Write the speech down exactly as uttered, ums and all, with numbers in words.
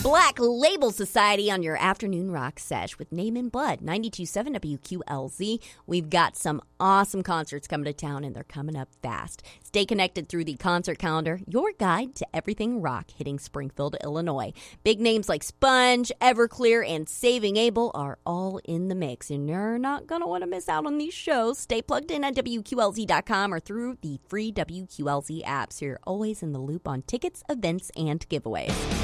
Black Label Society on your afternoon rock sesh with Name in Blood, ninety-two point seven W Q L Z. We've got some awesome concerts coming to town, and they're coming up fast. Stay connected through the concert calendar, your guide to everything rock hitting Springfield, Illinois. Big names like Sponge, Everclear, and Saving Abel are all in the mix, and you're not going to want to miss out on these shows. Stay plugged in at W Q L Z dot com or through the free W Q L Z app, so you're always in the loop on tickets, events, and giveaways.